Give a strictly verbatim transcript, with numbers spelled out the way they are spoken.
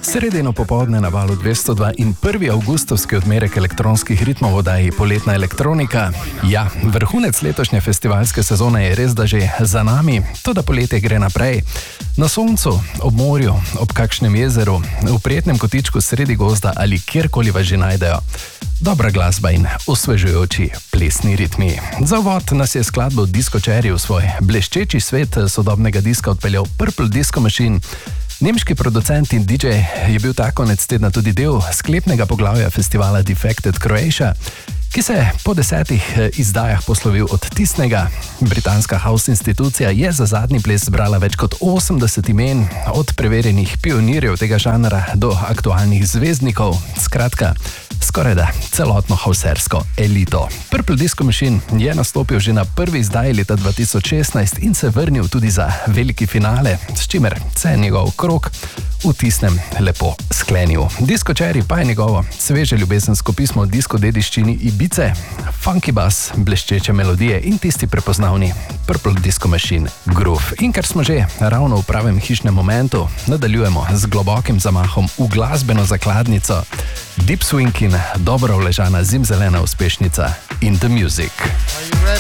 Sredino popoldne na valu dvesto dva in prvi avgustovski odmerek elektronskih ritmov v oddaji Poletna elektronika. Ja, vrhunec letošnje festivalske sezone je res da že za nami, toda poletje gre naprej. Na soncu, ob morju, ob kakšnem jezeru, v prijetnem kotičku sredi gozda ali kjerkoli vas že najdejo. Dobra glasba in osvežujoči plesni ritmi. Za uvod nas je skladbo Disco Cherry v svoj bleščeči svet sodobnega diska odpeljal Purple Disco Machine. Nemški producent in D J je bil ta konec tedna tudi del sklepnega poglavja festivala Defected Croatia, ki se je po desetih izdajah poslovil od tisnega. Britanska house institucija je za zadnji ples zbrala več kot osemdeset imen, od preverjenih pionirjev tega žanra do aktualnih zvezdnikov. Skratka, skoraj da celotno housersko elito. Purple Disco Machine je nastopil že na prvi izdaji leta dva tisoč šestnajst in se vrnil tudi za veliki finale, s čimer se je njegov krog v tistem lepo sklenil. Disco Cherry pa je njegovo sveže ljubezensko pismo o disko dediščini Ibize, funky bass, bleščeče melodije in tisti prepoznavni Purple Disco Machine groove. In ker smo že ravno v pravem hišnem momentu, nadaljujemo z globokim zamahom v glasbeno zakladnico. Deep swing in dobro uležana zimzelena uspešnica In The Music.